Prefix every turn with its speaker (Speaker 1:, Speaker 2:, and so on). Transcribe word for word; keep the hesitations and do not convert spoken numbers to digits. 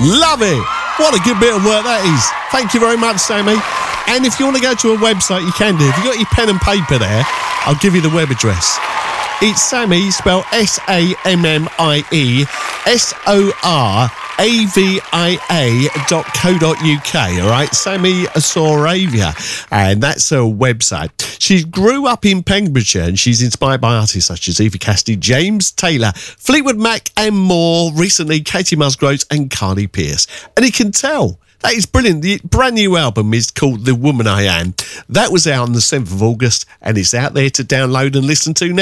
Speaker 1: Love it. What a good bit of work that is. Thank you very much, Sammy. And if you want to go to a website, you can do. If you've got your pen and paper there, I'll give you the web address. It's Sammy, spelled S A M M I E, S O R A V I A dot co dot U K, all right? Sammy Soravia, and that's her website. She grew up in Pembrokeshire, and she's inspired by artists such as Eva Cassidy, James Taylor, Fleetwood Mac, and more. Recently, Katie Musgroves and Carly Pearce. And you can tell. That is brilliant. The brand new album is called The Woman I Am. That was out on the seventh of August, and it's out there to download and listen to now.